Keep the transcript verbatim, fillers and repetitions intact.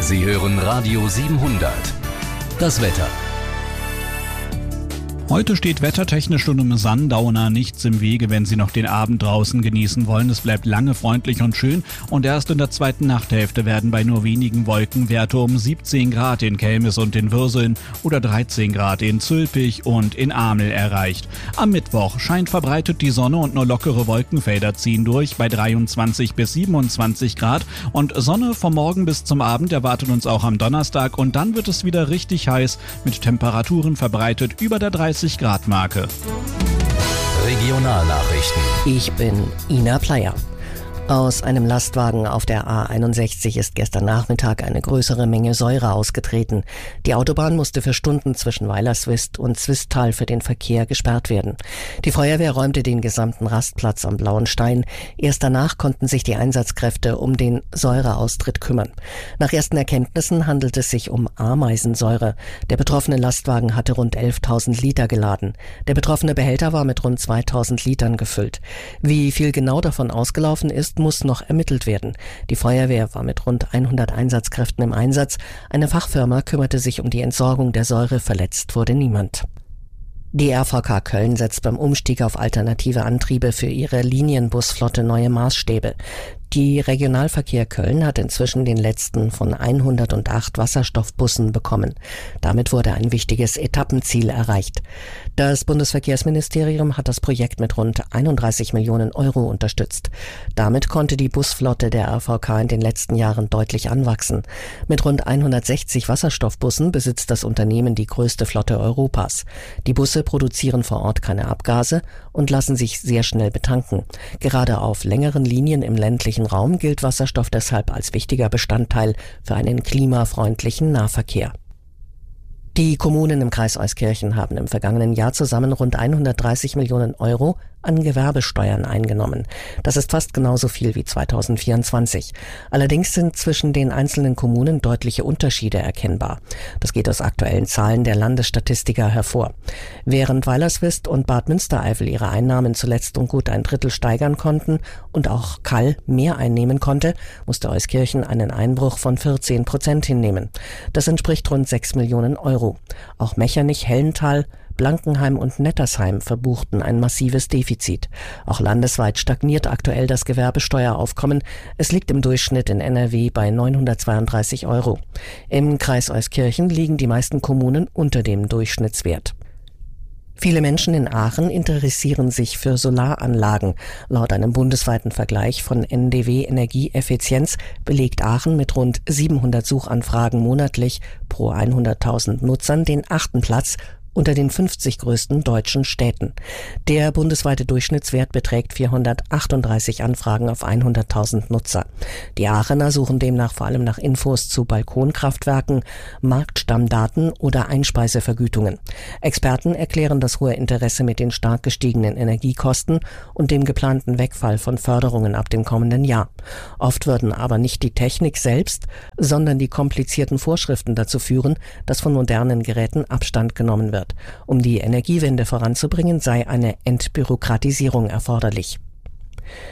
Sie hören Radio siebenhundert. Das Wetter. Heute steht wettertechnisch und im Sundowner nichts im Wege, wenn Sie noch den Abend draußen genießen wollen. Es bleibt lange freundlich und schön und erst in der zweiten Nachthälfte werden bei nur wenigen Wolken Werte um siebzehn Grad in Kelmis und in Würseln oder dreizehn Grad in Zülpich und in Amel erreicht. Am Mittwoch scheint verbreitet die Sonne und nur lockere Wolkenfelder ziehen durch bei dreiundzwanzig bis siebenundzwanzig Grad und Sonne vom Morgen bis zum Abend erwartet uns auch am Donnerstag und dann wird es wieder richtig heiß mit Temperaturen verbreitet über der dreißig Grad Marke. Regionalnachrichten. Ich bin Ina Pleyer. Aus einem Lastwagen auf der A einundsechzig ist gestern Nachmittag eine größere Menge Säure ausgetreten. Die Autobahn musste für Stunden zwischen Weilerswist und Zwisttal für den Verkehr gesperrt werden. Die Feuerwehr räumte den gesamten Rastplatz am Blauen Stein. Erst danach konnten sich die Einsatzkräfte um den Säureaustritt kümmern. Nach ersten Erkenntnissen handelt es sich um Ameisensäure. Der betroffene Lastwagen hatte rund elftausend Liter geladen. Der betroffene Behälter war mit rund zweitausend Litern gefüllt. Wie viel genau davon ausgelaufen ist, muss noch ermittelt werden. Die Feuerwehr war mit rund hundert Einsatzkräften im Einsatz. Eine Fachfirma kümmerte sich um die Entsorgung der Säure. Verletzt wurde niemand. Die R V K Köln setzt beim Umstieg auf alternative Antriebe für ihre Linienbusflotte neue Maßstäbe. Die Regionalverkehr Köln hat inzwischen den letzten von hundertacht Wasserstoffbussen bekommen. Damit wurde ein wichtiges Etappenziel erreicht. Das Bundesverkehrsministerium hat das Projekt mit rund einunddreißig Millionen Euro unterstützt. Damit konnte die Busflotte der R V K in den letzten Jahren deutlich anwachsen. Mit rund hundertsechzig Wasserstoffbussen besitzt das Unternehmen die größte Flotte Europas. Die Busse produzieren vor Ort keine Abgase und lassen sich sehr schnell betanken. Gerade auf längeren Linien im ländlichen Raum gilt Wasserstoff deshalb als wichtiger Bestandteil für einen klimafreundlichen Nahverkehr. Die Kommunen im Kreis Euskirchen haben im vergangenen Jahr zusammen rund hundertdreißig Millionen Euro an Gewerbesteuern eingenommen. Das ist fast genauso viel wie zweitausendvierundzwanzig. Allerdings sind zwischen den einzelnen Kommunen deutliche Unterschiede erkennbar. Das geht aus aktuellen Zahlen der Landesstatistiker hervor. Während Weilerswist und Bad Münstereifel ihre Einnahmen zuletzt um gut ein Drittel steigern konnten und auch Kall mehr einnehmen konnte, musste Euskirchen einen Einbruch von vierzehn Prozent hinnehmen. Das entspricht rund sechs Millionen Euro. Auch Mechernich, Hellental, Blankenheim und Nettersheim verbuchten ein massives Defizit. Auch landesweit stagniert aktuell das Gewerbesteueraufkommen. Es liegt im Durchschnitt in N R W bei neunhundertzweiunddreißig Euro. Im Kreis Euskirchen liegen die meisten Kommunen unter dem Durchschnittswert. Viele Menschen in Aachen interessieren sich für Solaranlagen. Laut einem bundesweiten Vergleich von N D W Energieeffizienz belegt Aachen mit rund siebenhundert Suchanfragen monatlich pro hunderttausend Nutzern den achten Platz unter den fünfzig größten deutschen Städten. Der bundesweite Durchschnittswert beträgt vierhundertachtunddreißig Anfragen auf hunderttausend Nutzer. Die Aachener suchen demnach vor allem nach Infos zu Balkonkraftwerken, Marktstammdaten oder Einspeisevergütungen. Experten erklären das hohe Interesse mit den stark gestiegenen Energiekosten und dem geplanten Wegfall von Förderungen ab dem kommenden Jahr. Oft würden aber nicht die Technik selbst, sondern die komplizierten Vorschriften dazu führen, dass von modernen Geräten Abstand genommen wird. Um die Energiewende voranzubringen, sei eine Entbürokratisierung erforderlich.